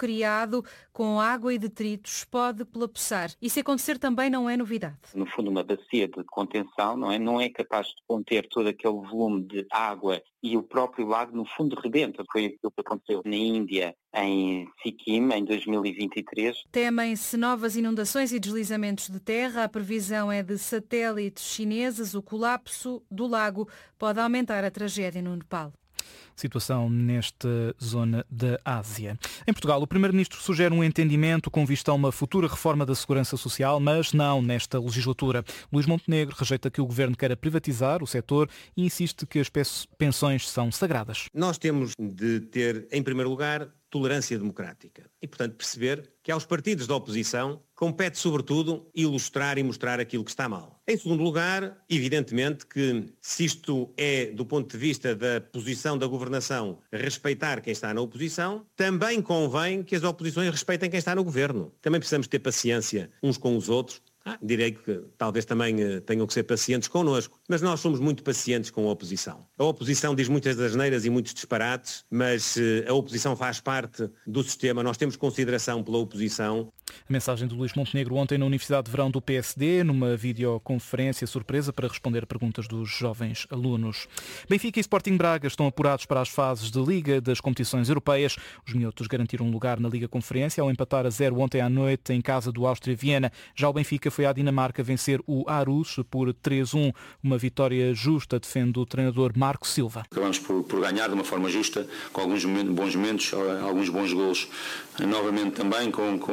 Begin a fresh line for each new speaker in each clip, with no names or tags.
criado com água e detritos pode colapsar. E se acontecer também não é novidade.
No fundo, uma bacia de contenção não é capaz de conter todo aquele volume de água e o próprio lago, no fundo, rebenta. Foi aquilo que aconteceu na Índia, em Sikkim, em 2023.
Temem-se novas inundações e deslizamentos de terra. A previsão é de satélites chineses. O colapso do lago pode aumentar a tragédia no Nepal.
Situação nesta zona da Ásia. Em Portugal, o Primeiro-Ministro sugere um entendimento com vista a uma futura reforma da Segurança Social, mas não nesta legislatura. Luís Montenegro rejeita que o Governo queira privatizar o setor e insiste que as pensões são sagradas.
Nós temos de ter, em primeiro lugar, tolerância democrática e, portanto, perceber que aos partidos da oposição compete, sobretudo, ilustrar e mostrar aquilo que está mal. Em segundo lugar, evidentemente que se isto é, do ponto de vista da posição da governação, respeitar quem está na oposição, também convém que as oposições respeitem quem está no governo. Também precisamos ter paciência uns com os outros. Direi que talvez também tenham que ser pacientes connosco, mas nós somos muito pacientes com a oposição. A oposição diz muitas asneiras e muitos disparates, mas a oposição faz parte do sistema, nós temos consideração pela oposição.
A mensagem do Luís Montenegro ontem na Universidade de Verão do PSD, numa videoconferência surpresa para responder perguntas dos jovens alunos. Benfica e Sporting Braga estão apurados para as fases de Liga das competições europeias. Os minhotos garantiram um lugar na Liga Conferência ao empatar a 0 ontem à noite em casa do Áustria Viena. Já o Benfica foi à Dinamarca vencer o Aarhus por 3-1. Uma vitória justa, defende o treinador Marco Silva.
Acabamos por ganhar de uma forma justa, com alguns bons momentos, alguns bons golos. Novamente também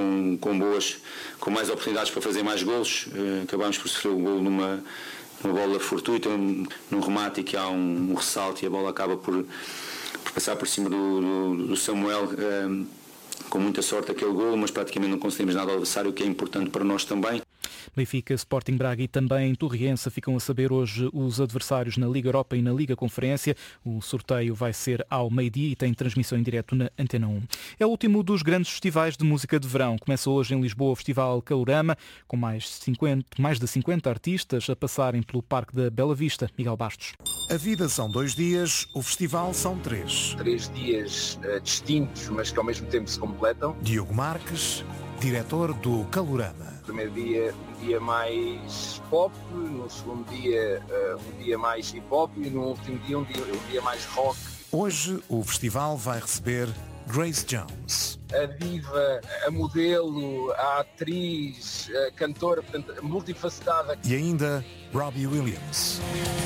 com mais oportunidades para fazer mais golos. Acabamos por sofrer um golo numa bola fortuita, num remate que há um ressalto e a bola acaba por passar por cima do Samuel. Com muita sorte aquele golo, mas praticamente não conseguimos nada ao adversário, o que é importante para nós também.
Benfica, Sporting Braga e também Torriense ficam a saber hoje os adversários na Liga Europa e na Liga Conferência. O sorteio vai ser ao meio-dia e tem transmissão em direto na Antena 1. É o último dos grandes festivais de música de verão. Começa hoje em Lisboa o Festival Calorama, com mais de 50 artistas a passarem pelo Parque da Bela Vista. Miguel Bastos.
A vida são 2 dias, o festival são 3.
3 dias distintos, mas que ao mesmo tempo se completam.
Diogo Marques, diretor do Calorama.
No primeiro dia, um dia mais pop, no segundo dia, um dia mais hip hop e no último dia, um dia mais rock.
Hoje, o festival vai receber Grace Jones.
A diva, a modelo, a atriz, a cantora, portanto, multifacetada.
E ainda Robbie Williams.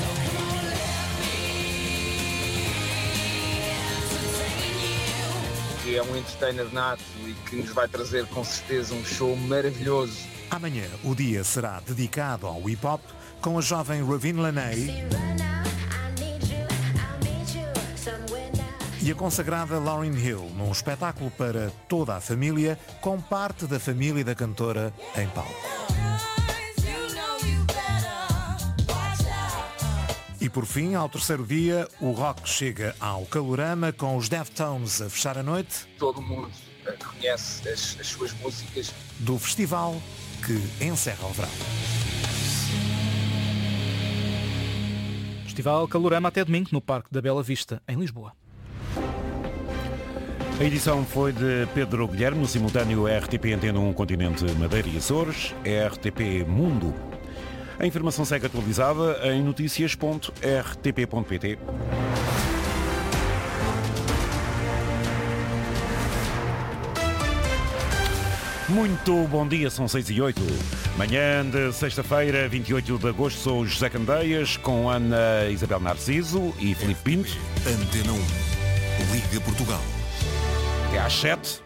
É um entertainer nato e que nos vai trazer com certeza um show maravilhoso.
Amanhã o dia será dedicado ao hip-hop com a jovem Ravine Laney e a consagrada Lauryn Hill num espetáculo para toda a família com parte da família da cantora em palco. E por fim, ao terceiro dia, o rock chega ao Calorama com os Deftones a fechar a noite.
Todo mundo conhece as suas músicas.
Do festival que encerra o verão.
Festival Calorama até domingo no Parque da Bela Vista, em Lisboa.
A edição foi de Pedro Guilherme, no simultâneo RTP Antena 1 Continente Madeira e Açores, RTP Mundo. A informação segue atualizada em noticias.rtp.pt. Muito bom dia, são 6h08. Manhã de sexta-feira, 28 de agosto, sou José Candeias, com Ana Isabel Narciso e Filipe Pinto.
Antena 1, Liga Portugal.
Até às 7.